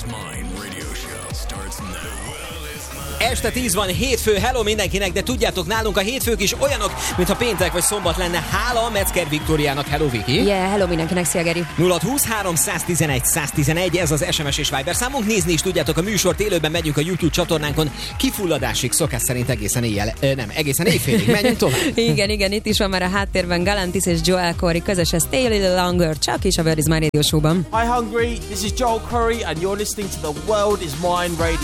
is Mine radio show starts now. Este 10 van, hétfő, hello mindenkinek, de tudjátok, nálunk a hétfők is olyanok, mintha péntek vagy szombat lenne. Hála Metzger Viktóriának, hello Viki. Yeah, hello mindenkinek, szia Geri. 0623 111 111, ez az SMS és Viber számunk. Nézni is tudjátok a műsort, élőben megyünk a YouTube csatornánkon, kifulladásig, szokás szerint egészen éjfélig. Menjünk tovább. igen, itt is van már a háttérben Galantis és Joel Corey közös, ez Stay a Little Longer, csak is a World is Mine Radio Show-ban. Hi Hungary, this is Joel Curry and you're listening to the World is Mine Radio